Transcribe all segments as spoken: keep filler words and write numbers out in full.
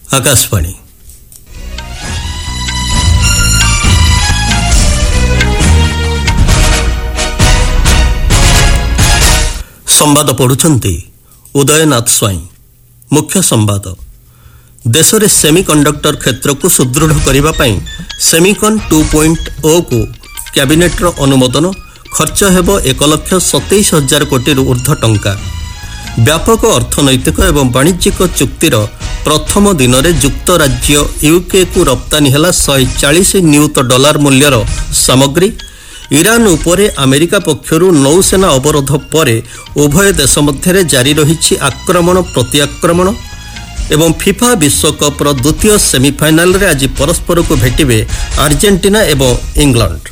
आकाशवाणी संवाद पढ़ुछंती उदयनाथ स्वाई। मुख्य संवाद देश में सेमीकंडक्टर क्षेत्र को सुदृढ़ करने पाई सेमिकन टू पॉइंट ओ को कैबिनेट रो अनुमोदन। खर्च हेबो एक लक्ष सतैश हजार कोटी ऊर्ध्व टंका। व्यापक अर्थनैतिक एवं वाणिज्यिक चुक्तिर प्रथम दिन में युक्तराज्य यूके को रप्तानी है शहे चालीस नियुत डॉलर मूल्यर सामग्री। ईरान उपरे अमेरिका पक्षरु नौसेना अवरोध पर उभय देश मध्य जारी रही आक्रमण प्रत्याक्रमण। एवं फिफा विश्वकप द्वितीय सेमिफाइनाल रे आज परस्पर को भेटिबे अर्जेंटीना एवं इंग्लैंड।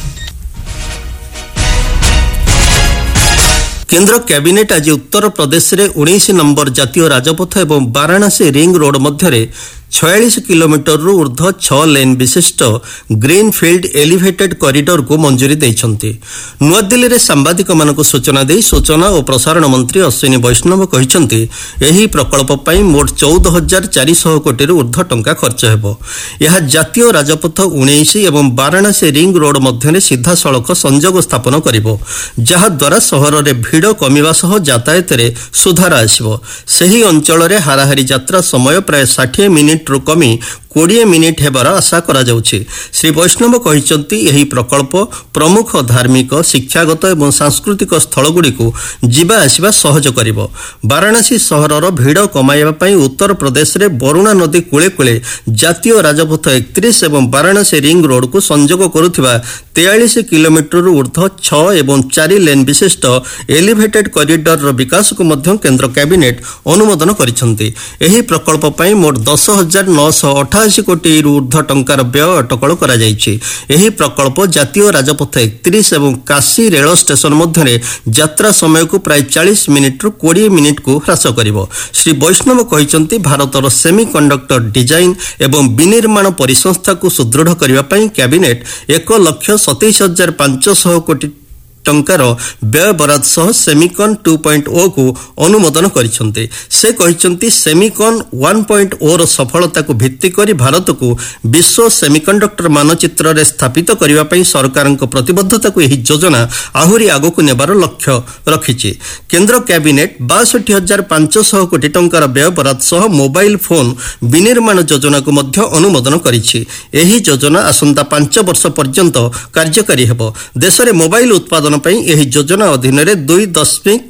केंद्र कैबिनेट आज उत्तर प्रदेश रे उन्नीस नंबर जातीय राजपथ एवं वाराणसी रिंग रोड मध्य छियालीस किलोमीटर रु ऊर्ध्व छह लेन विशिष्ट ग्रीनफील्ड एलिवेटेड कॉरिडोर को मंजूरी देइछंती। नुआ दिल्ली रे सांबादिक मानक सूचना दे सूचना और प्रसारण मंत्री अश्विनी वैष्णव कहिसंती एही प्रकल्प पई मोट चौदह हजार चार सौ कोटी रु ऊर्ध्व टंका खर्च हेबो। यह जातीय राजपथ उन्नीस एवं वाराणसी रिंग रोड मध्य सीधा सड़क संजोग स्थापन करिवो, जहा द्वारा सहर रे भीड़ कमिवा सह यातायात रे सुधार आसिबो। सही अंचल रे हाराहारी यात्रा समय प्राय साठ मिनिट रु कमी बीस मिनिट हेबार आशा करा जाउछि। श्री वैष्णव कहिसंती एही प्रकल्प प्रमुख धार्मिक शिक्षागत एवं सांस्कृतिक स्थलगुड़ी को जीवा आसिबा सहज करिवो। वाराणसी सहरर भीड़ कमाइबा पई उत्तर प्रदेश रे वरुणा नदी कूले कूले जातीय राजपथ इकतीस एवं वाराणसी रिंग रोड को संजोग करुथिबा तैंतालीस किलोमीटर ऊर्ध्व छह एवं चार लेन विशिष्ट एलिवेटेड कॉरिडोर रो विकास को मध्य केंद्र कैबिनेट अनुमोदन करिसंती। एही प्रकल्प पई मोट दस हजार नौ सौ अठासी कोटी ऊर्ध्व टंकार व्यय अटकल करा जायछि। एही प्रकल्प जातीय राजपथ इकतीस एवं काशी रेल स्टेशन मध्य यात्रा समय को प्राय चालीस मिनिट रु बीस मिनिट को ह्रास करिवो। श्री वैष्णव कहिसंती भारतर सेमीकंडक्टर डिजाइन एवं विनिर्माण परिसंस्था को सुदृढ़ करने पई कैबिनेट एक लक्ष सतैश हजार पांच सौ कोटी टंकार व्यय बराद सह सेमिकन टू पॉइंट ओ को अनुमोदन करिसंते। से कहिसंती सेमिकन वन पॉइंट ओ रो सफलता को भित्ति करी भारत को विश्व सेमिकंडक्टर मानचित्र रे स्थापित करिवा पई सरकारक प्रतिबद्धता को एही योजना आहुरी आगो को नेबार लक्ष्य रखिछि। केंद्र कैबिनेट बासठ हजार पांच सौ कोटी टंकार व्यय बराद सह मोबाइल फोन विनिर्माण योजना को मध्य अनुमोदन करिछि। एही योजना आसंता पांच वर्ष पर्यंत कार्यकारी हेबो। देश रे मोबाइल उत्पादन पई एही योजना अधीन रे दुई दशमिक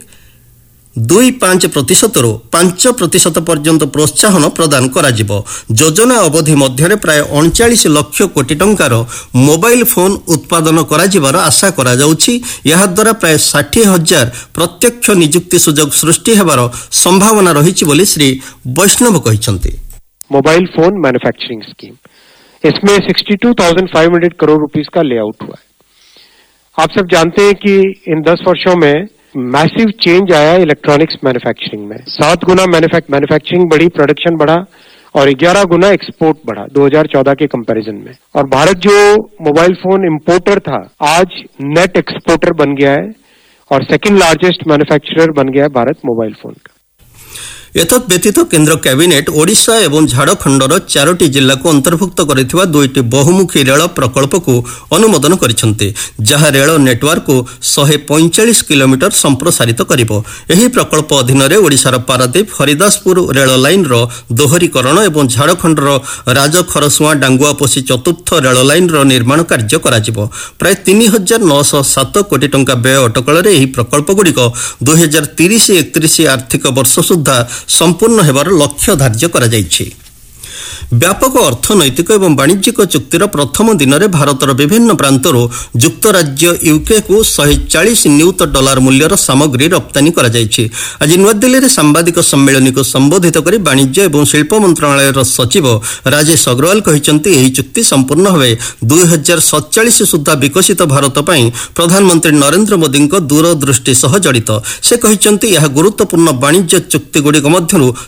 दुई पांच प्रतिशत रो पांच प्रतिशत पर्यंत प्रोत्साहन प्रदान करा जिवो। योजना अवधि मध्य प्राय उनचालीस लाख कोटी टंकार मोबाइल फोन उत्पादन करा जिवार आशा करा जाउछि। यहा द्वारा प्राय साठ हजार प्रत्यक्ष नियुक्ति सुजोग सृष्टि हेबार संभावना रहिछि बोली श्री वैष्णव कहिसंती। मोबाइल फोन मैन्युफैक्चरिंग स्कीम, इसमें बासठ हज़ार पाँच सौ करोड़ रुपीस का लेआउट हुआ है। आप सब जानते हैं कि इन दस वर्षों में मैसिव चेंज आया इलेक्ट्रॉनिक्स मैन्युफैक्चरिंग में। सात गुना मैन्युफैक्चरिंग बढ़ी, प्रोडक्शन बढ़ा और ग्यारह गुना एक्सपोर्ट बढ़ा दो हज़ार चौदह के कंपैरिजन में। और भारत जो मोबाइल फोन इंपोर्टर था आज नेट एक्सपोर्टर बन गया है और सेकंड लार्जेस्ट मैन्युफैक्चरर बन गया है भारत मोबाइल फोन का। एतत् व्यतीत केंद्र कैबिनेट ओडिशा एवं झारखंडर चारोटी जिला को अंतर्भुक्त करिथिबा दुईटी बहुमुखी रेल प्रकल्प को अनुमोदन करिसंते, जहा रेल नेटवर्क को एक सौ पैंतालीस किलोमीटर संप्रसारित करिवो। एही प्रकल्प अधीन रे ओडिशार पारादीप हरिदासपुर रेल लाइन रो दोहरीकरण एवं झारखंडर राजखरसुआ डांगुआपोसी चतुर्थ रेल लाइन रो निर्माण कार्य कराजिवो। प्राय तीन हजार नौ सौ सात कोटी टंका व्यय अटकल रे एही प्रकल्प गुड़िक दुई हजार तीस एकतीस आर्थिक वर्ष सुधा संपूर्ण हेबार लक्ष्य धार्य करा जायछि। व्यापक अर्थनैतिक एवं वाणिज्यिक चुक्तिर प्रथम दिन में भारतर विभिन्न प्रांतर युक्तराज्य यूके को शहे चालीस नियुत डॉलर मूल्यर सामग्री रप्तानी करा जायछि। आज नुआदिल्ली में सांबादिक सम्मेलन को संबोधित कर वाणिज्य एवं शिल्प मंत्रालय सचिव राजेश अग्रवाल कहिसंती एही चुक्ति संपूर्ण भावे दुई हजार सतचालीस सुधा विकसित भारत पई प्रधानमंत्री नरेंद्र मोदी दूरदृष्टि सह जड़ित। से कहिसंती यह गुरुत्वपूर्ण वाणिज्य चुक्ति गुड़िक मध्यरु